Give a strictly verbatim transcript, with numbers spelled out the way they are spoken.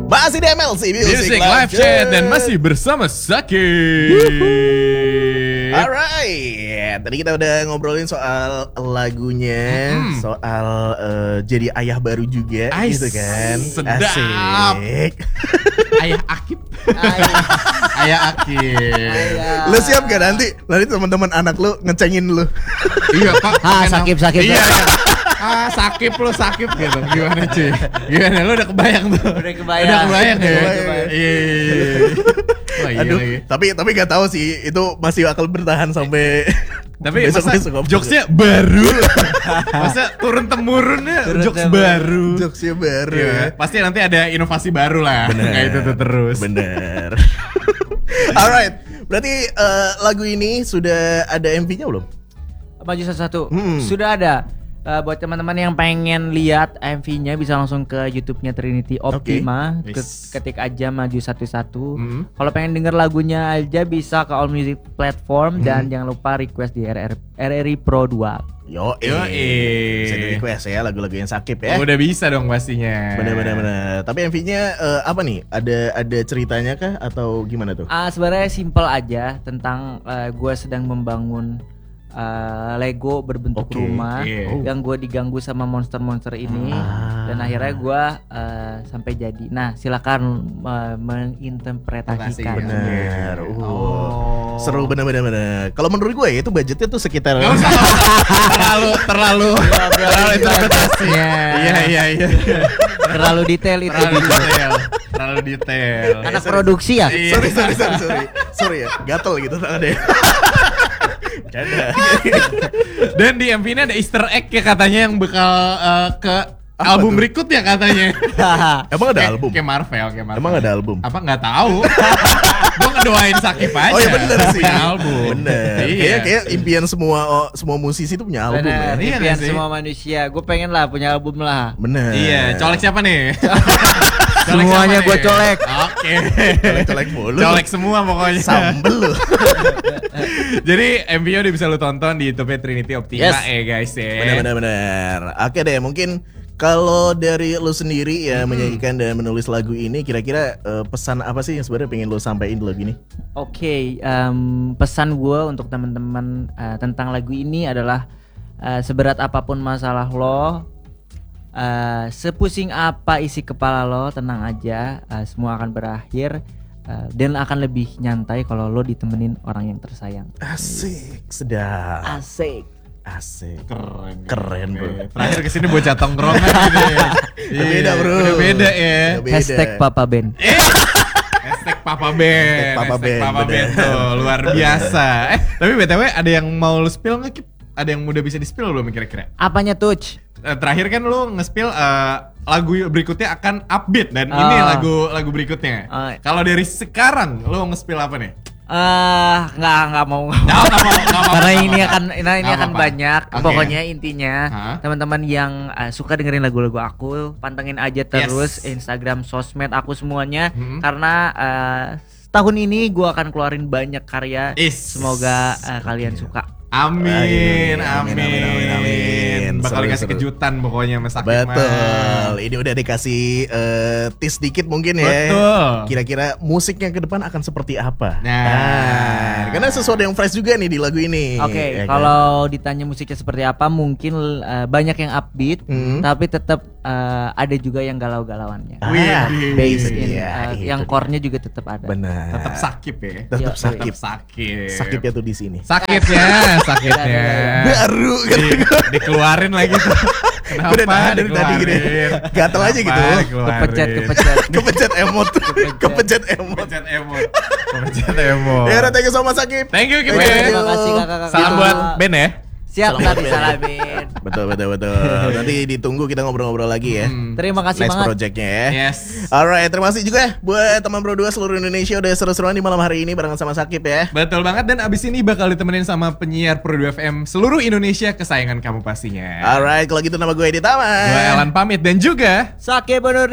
Masih di M L C Music, Music Live Live Chat dan masih bersama Saki. Alright, tadi kita udah ngobrolin soal lagunya, hmm. soal uh, jadi ayah baru juga, Ais, gitu kan? Sedap. Asik. Ayah Akib. Ayah, ayah Akib. Ayah. Lu siap gak nanti? Nanti teman-teman anak lu ngecengin lu. Iya pak. Ah sakip sakip. Iya. Ah sakip lu sakip gitu. Gimana cuy? Gimana lu udah kebayang tuh? Udah kebayang. Udah kebayang ya. Kebayang. Iya. Oh, iya Aduh, lagi. tapi tapi nggak tahu sih itu masih bakal bertahan sampai. Tapi besok, masa besok, jokesnya baru. Masa turun temurunnya Turun jokes temurun. baru. Jokesnya baru. Iya, pasti nanti ada inovasi baru lah. Bener. Kayak itu tuh terus. Bener. Alright, berarti uh, lagu ini sudah ada M V-nya belum? Maju satu-satu. Hmm. Sudah ada. Uh, buat teman-teman yang pengen lihat M V-nya bisa langsung ke YouTube-nya Trinity Optima. Okay. Ke- ketik aja Maju satu-satu. Hmm. Kalau pengen denger lagunya aja bisa ke all music platform. Hmm. Dan jangan lupa request di R R, R R I Pro dua. Yo, Yo, eh. bisa di request ya lagu-lagu yang sakit ya. Udah bisa dong pastinya. Bener-bener bener. Tapi M V-nya uh, apa nih? Ada ada ceritanya kah atau gimana tuh? Ah sebenarnya simple aja tentang uh, gue sedang membangun uh, Lego berbentuk Oke, rumah iya. Oh. yang gue diganggu sama monster-monster ini Ah. dan akhirnya gue uh, sampai jadi. Nah silakan uh, menginterpretasikan. Bener. Uh. Oh. Seru bener-bener bener. Kalau menurut gue ya itu budgetnya tuh sekitar. Gak usah. terlalu terlalu terlalu interpretasinya. Iya iya iya. Terlalu detail itu. Terlalu detail. Terlalu detail. Anak produksi ya. Iya. sorry sorry sorry sorry sorry ya gatel gitu tangannya. Canda. Dan di M V-nya ada Easter egg ya katanya yang bakal uh, ke Apa album tuh? berikutnya katanya. Emang ada Kayak- album? Kayak Marvel, kayak Marvel. Emang ada album? Apa nggak tahu? Gue ngedoain Sakip aja. Oh ya bener sih. Punya album. Bener. Iya. Kayak kayak impian semua oh, semua musisi itu punya album Bener, ya. Iya impian nggak sih? semua manusia. Gue pengen lah punya album lah. Bener. Iya, colek siapa nih? Semuanya siapa gua nih? colek. Oke. Colek-colek mulu. Colek semua pokoknya. Sambel lu. Jadi M V-nya udah bisa lu tonton di YouTube Trinity Optima Yes. ya guys ya. Bener bener bener. Oke deh, mungkin kalau dari lu sendiri ya Hmm. menyanyikan dan menulis lagu ini, kira-kira uh, pesan apa sih yang sebenarnya pengen lu sampaikan di lagu ini? Oke, em, pesan gue untuk teman-teman eh, tentang lagu ini adalah eh, seberat apapun masalah lo, eh, sepusing apa isi kepala lo, tenang aja, eh, semua akan berakhir eh, dan akan lebih nyantai kalau lo ditemenin orang yang tersayang. Asik, sedap. Asik. Asik. Keren. Keren, bro. Terakhir kesini bocah tongkrongan gitu ya. Udah beda, bro. Udah beda ya. Udah beda. Hashtag Papa Ben. Eh, Hashtag Papa Ben. Hashtag Papa Ben, Papa Ben bener. tuh luar biasa. Eh, tapi B T W ada yang mau lu spill nggak Kip? Ada yang udah bisa di spill belum kira-kira? Apanya Tuj? Eh, Terakhir kan lu nge-spill eh, lagu berikutnya akan upbeat dan Oh. ini lagu lagu berikutnya. Oh. Kalau dari sekarang lu nge-spill apa nih? Eh, nggak nggak mau. Nggak, nggak mau, nggak mau, Karena nggak ini mau. akan ini, ini Nggak akan apa-apa. banyak. Oke. Pokoknya intinya Hah? teman-teman yang uh, suka dengerin lagu-lagu aku, pantengin aja terus Instagram, sosmed aku semuanya. Hmm. Karena uh, tahun ini gua akan keluarin banyak karya. Is. Semoga uh, kalian suka. Amin, Amin, amin, amin, amin, amin. Bakal Seru, dikasih seru. kejutan pokoknya Mas Sakit mah. Betul. Ini udah dikasih uh, tease dikit mungkin ya. Betul. Kira-kira musiknya ke depan akan seperti apa? Nah. karena sesuatu yang fresh juga nih di lagu ini. Oke, ya kan? kalau ditanya musiknya seperti apa, mungkin uh, banyak yang upbeat, Hmm. tapi tetap uh, ada juga yang galau-galauannya. Ah, Wih, Bass in, iya, uh, itu yang dia. core-nya juga tetap ada. Benar. Tetap sakit ya. Tetap Iya, sakit. Tetap sakit. Sakitnya tuh di sini. Sakitnya, sakitnya. Baru kan. Di, dikeluarin lagi tuh. Kenapa? Gue udah nahan dari tadi gini. dikeluarin? Gatel aja Kenapa gitu. dikeluarin? Kepencet, kepencet. Kepencet emot. Kepencet emot. Kepencet emot. Kepencet emot. Ya udah, thank you so much Sakip. Thank you, Kim. Thank you. Terima kasih kakak-kakak. Salam buat Ben ya. Siap, Salam nanti buat Ben. salamin. Betul betul betul. Nanti ditunggu kita ngobrol-ngobrol lagi ya. Hmm. Terima kasih Next banget. projectnya ya. Yes. Alright, terima kasih juga buat teman Pro dua seluruh Indonesia udah seru-seruan di malam hari ini barengan sama Sakip ya. Betul banget, dan abis ini bakal ditemenin sama penyiar Pro dua F M seluruh Indonesia kesayangan kamu pastinya. Alright, kalau gitu nama gue Edi Taman. Gue Elan pamit dan juga Sakit bener